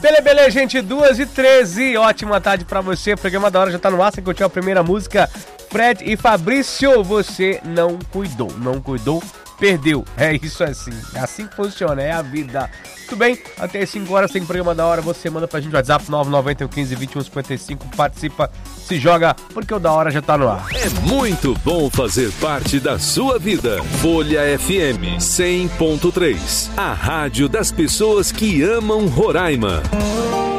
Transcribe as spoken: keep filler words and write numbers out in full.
Beleza, beleza, gente, duas e treze, ótima tarde pra você, o programa da hora já tá no ar, você curtiu a primeira música, Fred e Fabrício, você não cuidou, não cuidou, perdeu, é isso assim, é assim que funciona, é a vida. Tudo bem? Até as cinco horas tem programa da hora, você manda pra gente o WhatsApp nove nove um, um cinco, vinte e um, cinquenta e cinco, participa, se joga, porque o da hora já tá no ar. É muito bom fazer parte da sua vida. Folha F M cem ponto três, a rádio das pessoas que amam Roraima.